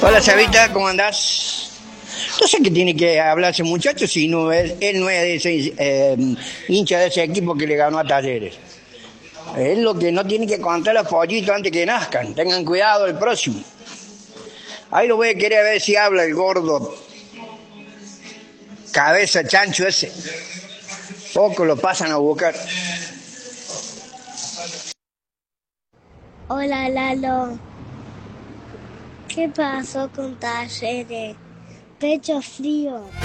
Hola Sabita, ¿cómo andás? No sé qué tiene que hablar ese muchacho si no es, él no es de ese, hincha de ese equipo que le ganó a Talleres. Es lo que no tiene que contar los pollitos antes que nazcan. Tengan cuidado el próximo. Ahí lo voy a querer ver si habla el gordo cabeza chancho ese. Poco lo pasan a buscar. Hola Lalo, ¿qué pasó con Talleres? Pecho frío.